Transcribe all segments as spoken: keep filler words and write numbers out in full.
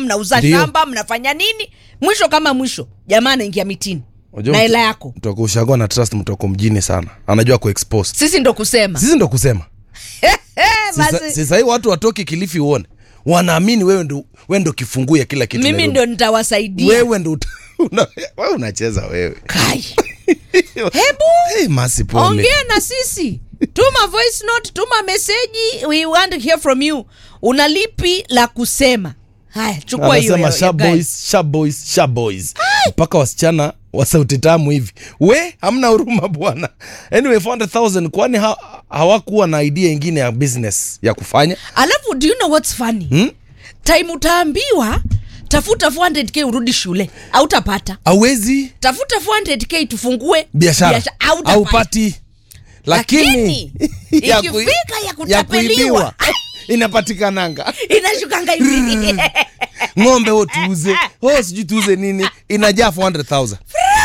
mnauza shamba, mnafanya nini? Mwisho kama mwisho, jamaa anaingia mitini. Na hela yako. Mtoko ushagoa na trust mtoko mjini sana. Anajua ku-expose. Sisi ndo kusema. Sisi ndo kusema. Sisa, sisa hii watu watoki Kilifi uone. Wanaamini wewe ndo wewe ndo kifunguye kila kitu. Mimi ndo nitawasaidia. Wewe ndo una, wewe unacheza wewe. Kai. Hebu. Hey, masi pole. Ongea na sisi. Tuma voice note, tuma message, we want to hear from you. Unalipi la kusema? Haya, chukua hiyo. Anasema sharp boys, sharp boys, sharp boys. Mpaka wasichana wa sauti tamu hivi. We, hamna huruma bwana. Anyway, four hundred thousand kwani ha, hawakuwa na idea nyingine ya business ya kufanya? Alafu do you know what's funny? Hmm? Time utaambiwa tafuta four hundred k urudi shule, hautapata. Hawezi. Tafuta four hundred k tufungue biashara, haupati. Lakini ikifika ya kutapeliwa inapatikananga. Inashukanga hivi. Ng'ombe ho tuuze. Ho sijui tuuze nini. Inajaa four hundred thousand.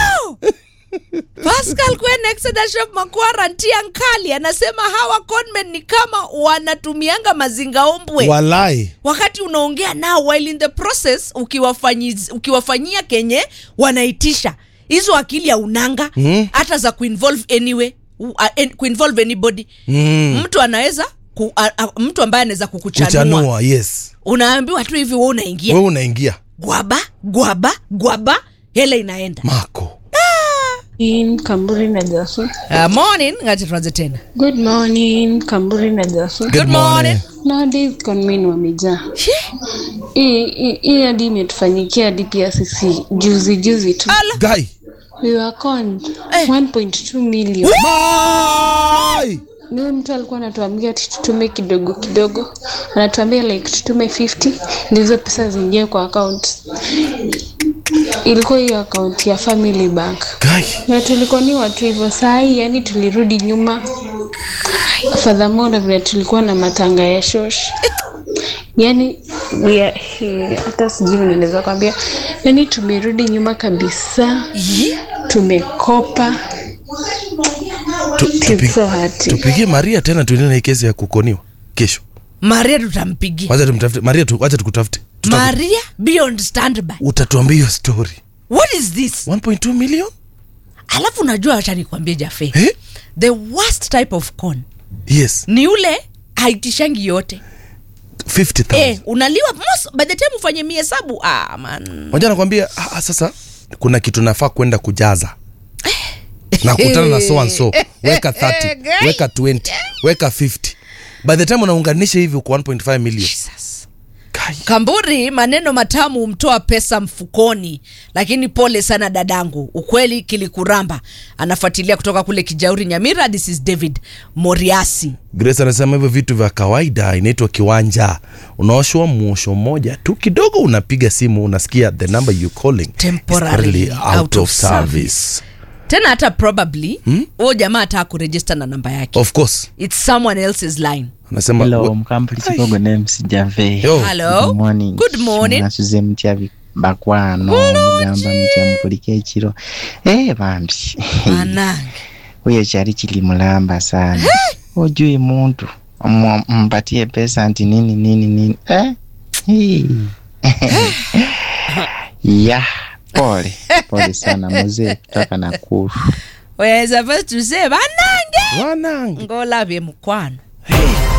Pascal Kwen Exodus Shop Makwara Ntia Nkali anasema hawa conmen ni kama wanatumianga mazinga ombwe. Walai. Wakati unaongea nao while in the process ukiwafanyia ukiwafanyia kenye wanaitisha. Hizo akili ya unanga hata hmm. za kuinvolve anyway, uh, kuinvolve anybody. Hmm. Mtu anaweza ku, a, a, mtu ambaye anaweza kukuchanua. Kuchanua, yes. Unaambiwa tu hivi wewe unaingia. Wewe unaingia. Gwaba, gwaba, gwaba, hela inaenda. Mako. In Kamburi na Jasu. Uh, morning, ngati tuanze tena. Good morning, Kamburi na Jasu. Good, Good morning. Nowadays conmen wamejaa. Hii hii hadi imetufanyikia D P S C juzi juzi tu. Guy. We were conned eh. one point two million. Mai! Ni mtu alikuwa anatuambia tutume kidogo kidogo. Anatuambia like tutume fifty ndizo pesa zingie kwa account. Ilikuwa hiyo account ya Family Bank. Guy. Na tulikuwa ni watu hivyo saa hii, yani tulirudi nyuma. Furthermore vile tulikuwa na matanga ya shosh. Yani hata sijui nieleza kwambia, yani tumerudi nyuma kabisa. Tumekopa. Tupigie Maria tena tuende na kesi ya kukoniwa kesho. Maria tutampigia. Wacha tumtafute Maria tu, wacha tukutafute. Maria beyond standby. Utatuambia hiyo story. What is this? one point two million? Alafu unajua acha nikwambie Jafe. Eh? The worst type of con. Yes. Ni ule haitishangi yote. fifty thousand. Eh, unaliwa most by the time ufanye mihesabu. Ah man. Wacha nakwambia ah, sasa kuna kitu nafaa kwenda kujaza. Na kutana na so and so. Weka thirty, weka twenty, weka fifty. By the time unaunganisha hivi kwa one point five million. Jesus. Kai. Kamburi, maneno matamu mtoa pesa mfukoni. Lakini pole sana dadangu. Ukweli kilikuramba. Anafuatilia kutoka kule Kijauri Nyamira. This is David Moriasi. Grace anasema hivyo vitu vya kawaida inaitwa kiwanja. Unaoshwa muosho moja tu kidogo unapiga simu unasikia the number you calling temporarily out, out of service. service. Tena hata probably hmm? Huo jamaa ataka kuregister na namba yake. Of course. It's someone else's line. Anasema hello mkampli chipogo name Sijave. Hello. Good morning. Good morning. Nasuze mtiavi bakwano mugamba mtia mpulike chiro. Eh bambi. Manange. Huyo chari chili mulamba sana. Ojui muntu mpatie pesa anti nini nini nini. Eh? Hey. Yeah. Pole, pole sana mzee kutoka Nakuru. Wewe supposed to say wanange. Wanange. Ngola vye mkwano. Hey.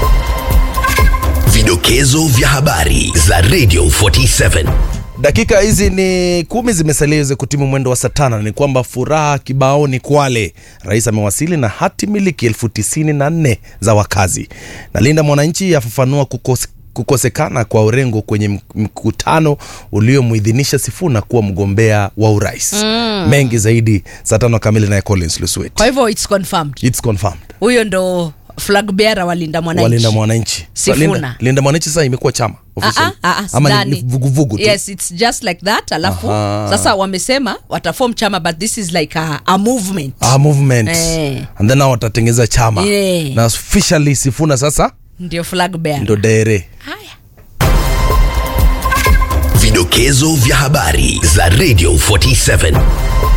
Vidokezo vya habari za Radio forty-seven. Dakika hizi ni kumi zimesalia za kutimu mwendo wa saa tano. Ni kwamba furaha kibaoni Kwale. Rais amewasili na hati miliki elfu tisini na nne za wakazi. Na Linda Mwananchi yafafanua kukose kukosekana kwa Orengo kwenye mkutano uliomuidhinisha Sifuna kuwa mgombea wa urais. Mm. Mengi zaidi saa tano kamili na Collins Luswet. Kwa hivyo it's confirmed. It's confirmed. Huyo ndo flag bearer wa Linda Mwananchi. Wa Linda Mwananchi. Sifuna. Linda, Linda Mwananchi sasa imekuwa chama officially. Uh, uh, uh, ama ni vuguvugu tu. Yes, it's just like that. Alafu Aha. Sasa wamesema wataform chama but this is like a, a movement. A movement. Eh. And then now watatengeza chama. Yeah. Na officially Sifuna sasa ndio flag bearer. Ndio dere. Haya. Vidokezo vya habari za Radio forty-seven.